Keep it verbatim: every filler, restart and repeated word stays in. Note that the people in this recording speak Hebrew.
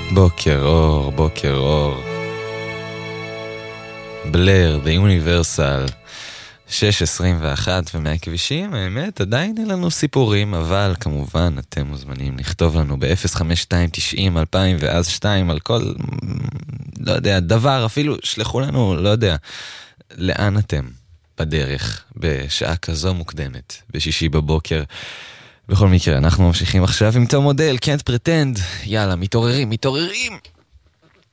בוקר אור, בוקר אור. בלר, The Universal, שש עשרים ואחת, ומהכבישים, האמת, עדיין אין לנו סיפורים, אבל כמובן אתם מוזמנים לכתוב לנו ב-אפס חמש שתיים תשעים אלפיים ואז שתיים על כל, לא יודע, דבר, אפילו שלחו לנו, לא יודע, לאן אתם בדרך, בשעה כזו מוקדמת, בשישי בבוקר. בכל מקרה, אנחנו ממשיכים עכשיו עם תום מודל, Can't Pretend. יאללה, מתעוררים, מתעוררים!